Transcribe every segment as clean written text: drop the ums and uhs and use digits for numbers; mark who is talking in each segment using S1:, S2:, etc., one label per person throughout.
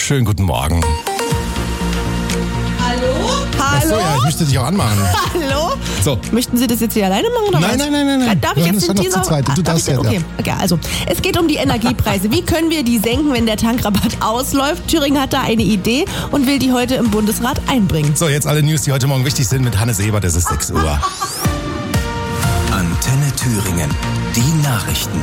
S1: Schönen guten Morgen.
S2: Hallo?
S1: Achso, ja, ich müsste dich auch anmachen.
S2: Hallo?
S1: So.
S2: Möchten Sie das jetzt hier alleine machen? Oder
S1: Nein.
S2: Darf ich jetzt den Teaser?
S1: Du darfst ja.
S2: Okay, also es geht um die Energiepreise. Wie können wir die senken, wenn der Tankrabatt ausläuft? Thüringen hat da eine Idee und will die heute im Bundesrat einbringen.
S1: So, jetzt alle News, die heute Morgen wichtig sind mit Hannes Ebert. Es ist 6 Uhr.
S3: Antenne Thüringen. Die Nachrichten.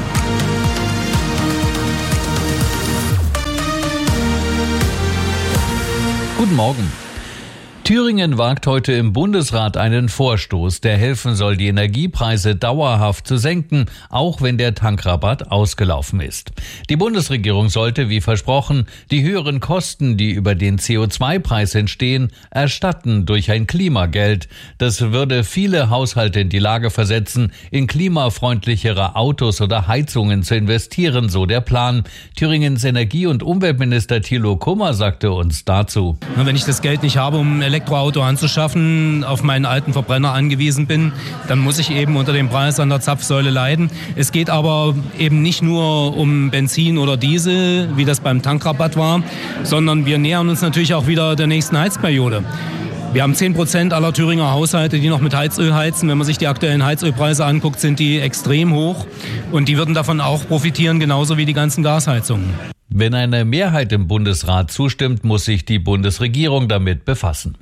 S4: Guten Morgen. Thüringen wagt heute im Bundesrat einen Vorstoß, der helfen soll, die Energiepreise dauerhaft zu senken, auch wenn der Tankrabatt ausgelaufen ist. Die Bundesregierung sollte, wie versprochen, die höheren Kosten, die über den CO2-Preis entstehen, erstatten durch ein Klimageld. Das würde viele Haushalte in die Lage versetzen, in klimafreundlichere Autos oder Heizungen zu investieren, so der Plan. Thüringens Energie- und Umweltminister Thilo Kummer sagte uns dazu:
S5: Wenn ich das Geld nicht habe, um Elektroauto anzuschaffen, auf meinen alten Verbrenner angewiesen bin, dann muss ich eben unter dem Preis an der Zapfsäule leiden. Es geht aber eben nicht nur um Benzin oder Diesel, wie das beim Tankrabatt war, sondern wir nähern uns natürlich auch wieder der nächsten Heizperiode. Wir haben 10% aller Thüringer Haushalte, die noch mit Heizöl heizen. Wenn man sich die aktuellen Heizölpreise anguckt, sind die extrem hoch. Und die würden davon auch profitieren, genauso wie die ganzen Gasheizungen.
S4: Wenn eine Mehrheit im Bundesrat zustimmt, muss sich die Bundesregierung damit befassen.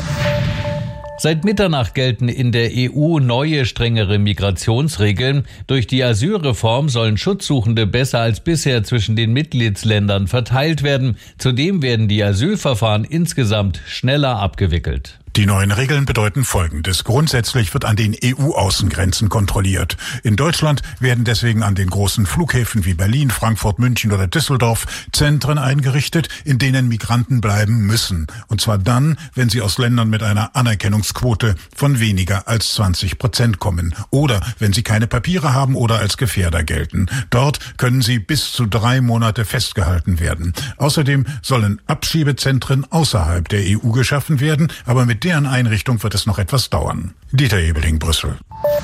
S4: Seit Mitternacht gelten in der EU neue, strengere Migrationsregeln. Durch die Asylreform sollen Schutzsuchende besser als bisher zwischen den Mitgliedsländern verteilt werden. Zudem werden die Asylverfahren insgesamt schneller abgewickelt.
S6: Die neuen Regeln bedeuten Folgendes. Grundsätzlich wird an den EU-Außengrenzen kontrolliert. In Deutschland werden deswegen an den großen Flughäfen wie Berlin, Frankfurt, München oder Düsseldorf Zentren eingerichtet, in denen Migranten bleiben müssen. Und zwar dann, wenn sie aus Ländern mit einer Anerkennungsquote von weniger als 20% kommen. Oder wenn sie keine Papiere haben oder als Gefährder gelten. Dort können sie bis zu 3 Monate festgehalten werden. Außerdem sollen Abschiebezentren außerhalb der EU geschaffen werden, aber mit deren Einrichtung wird es noch etwas dauern. Dieter Ebeling, Brüssel.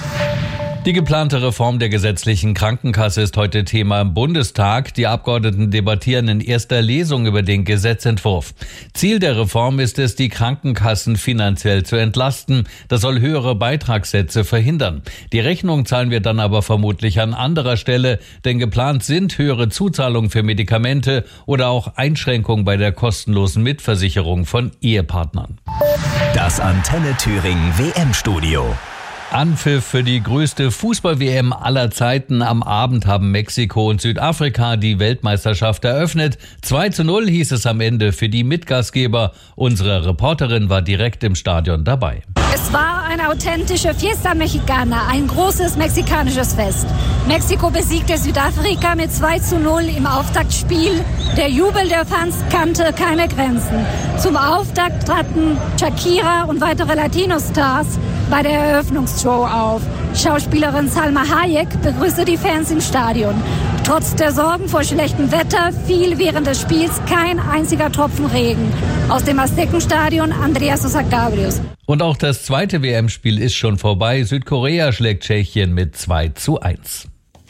S4: Die geplante Reform der gesetzlichen Krankenkasse ist heute Thema im Bundestag. Die Abgeordneten debattieren in erster Lesung über den Gesetzentwurf. Ziel der Reform ist es, die Krankenkassen finanziell zu entlasten. Das soll höhere Beitragssätze verhindern. Die Rechnung zahlen wir dann aber vermutlich an anderer Stelle, denn geplant sind höhere Zuzahlungen für Medikamente oder auch Einschränkungen bei der kostenlosen Mitversicherung von Ehepartnern.
S3: Das Antenne Thüringen WM-Studio.
S4: Anpfiff für die größte Fußball-WM aller Zeiten. Am Abend haben Mexiko und Südafrika die Weltmeisterschaft eröffnet. 2:0 hieß es am Ende für die Mitgastgeber. Unsere Reporterin war direkt im Stadion dabei.
S7: Es war eine authentische Fiesta Mexicana, ein großes mexikanisches Fest. Mexiko besiegte Südafrika mit 2:0 im Auftaktspiel. Der Jubel der Fans kannte keine Grenzen. Zum Auftakt traten Shakira und weitere Latino-Stars bei der Eröffnungsshow auf. Schauspielerin Salma Hayek begrüßte die Fans im Stadion. Trotz der Sorgen vor schlechtem Wetter fiel während des Spiels kein einziger Tropfen Regen. Aus dem Aztekenstadion Andreas Sosa-Gabrius.
S4: Und auch das zweite WM-Spiel ist schon vorbei. Südkorea schlägt Tschechien mit 2:1.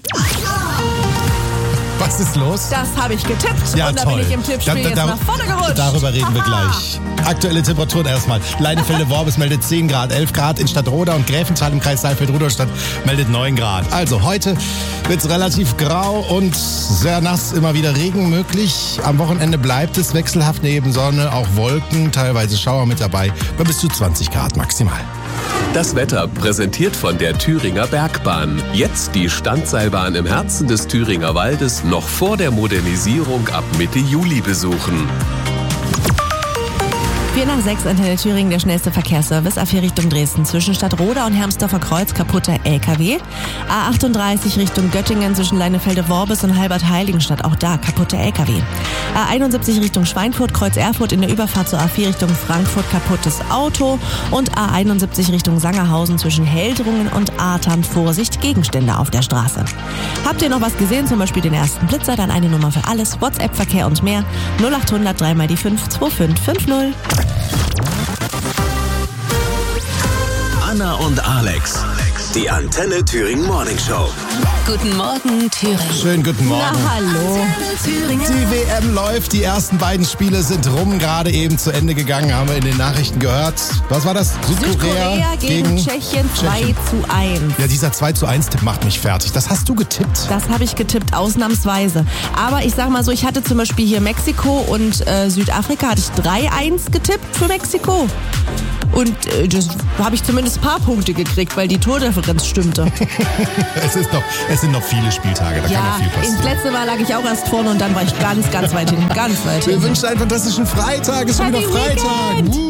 S1: Was ist los?
S2: Das habe ich getippt.
S1: Ja,
S2: und da
S1: toll.
S2: bin ich im Tippspiel jetzt nach vorne gerutscht.
S1: Darüber reden wir gleich. Aktuelle Temperaturen erstmal. Leinefelde-Worbis meldet 10 Grad, 11 Grad in Stadtroda und Gräfenthal im Kreis Saalfeld-Rudolstadt meldet 9 Grad. Also heute wird es relativ grau und sehr nass, immer wieder Regen möglich. Am Wochenende bleibt es wechselhaft neben Sonne, auch Wolken, teilweise Schauer mit dabei, bei bis zu 20 Grad maximal.
S8: Das Wetter präsentiert von der Thüringer Bergbahn. Jetzt die Standseilbahn im Herzen des Thüringer Waldes noch vor der Modernisierung ab Mitte Juli besuchen.
S2: 4:06 Antenne Thüringen, der schnellste Verkehrsservice. A4 Richtung Dresden zwischen Stadtroda und Hermsdorfer Kreuz kaputter LKW. A38 Richtung Göttingen zwischen Leinefelde-Worbis und Halbert-Heiligenstadt, auch da kaputter LKW. A71 Richtung Schweinfurt, Kreuz Erfurt in der Überfahrt zur A4 Richtung Frankfurt kaputtes Auto. Und A71 Richtung Sangerhausen zwischen Heldrungen und Ahrtal, Vorsicht, Gegenstände auf der Straße. Habt ihr noch was gesehen, zum Beispiel den ersten Blitzer, dann eine Nummer für alles, WhatsApp-Verkehr und mehr, 0800 3 mal die 5 2550.
S3: Anna und Alex, die Antenne Thüringen Morning Show.
S9: Guten Morgen, Thüringen.
S1: Schönen guten Morgen.
S2: Na, hallo.
S1: Die WM läuft, die ersten beiden Spiele sind rum, gerade eben zu Ende gegangen, haben wir in den Nachrichten gehört. Was war das?
S2: Südkorea gegen Tschechien 2:1.
S1: Ja, dieser 2:1-Tipp macht mich fertig. Das hast du getippt?
S2: Das habe ich getippt, ausnahmsweise. Aber ich sag mal so, ich hatte zum Beispiel hier Mexiko und Südafrika, hatte ich 3:1 getippt für Mexiko. Und das habe ich zumindest ein paar Punkte gekriegt, weil die Tordifferenz stimmte.
S1: Es sind noch viele Spieltage, da kann noch viel passieren.
S2: Das letzte Mal lag ich auch erst vorne und dann war ich ganz weit hinten. Ganz weit hinten.
S1: Wir wünschen einen fantastischen Freitag. Es ist schon wieder Freitag.